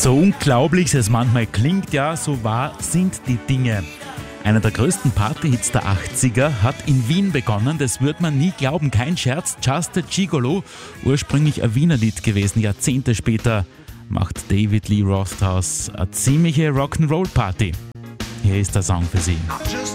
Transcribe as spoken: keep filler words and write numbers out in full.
So unglaublich es manchmal klingt, ja, so wahr sind die Dinge. Einer der größten Partyhits der achtziger hat in Wien begonnen, das wird man nie glauben, kein Scherz, Just a Gigolo, ursprünglich ein Wiener Lied gewesen, Jahrzehnte später macht David Lee Roth daraus eine ziemliche Rock'n'Roll-Party. Hier ist der Song für Sie.